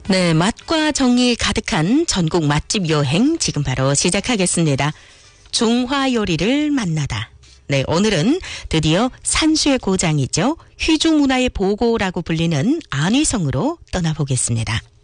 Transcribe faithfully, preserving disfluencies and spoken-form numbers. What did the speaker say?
네, 맛과 정이 가득한 전국 맛집 여행 지금 바로 시작하겠습니다. 중화 요리를 만나다. 네, 오늘은 드디어 산수의 고장이죠. 휘주 문화의 보고라고 불리는 안위성으로 떠나보겠습니다.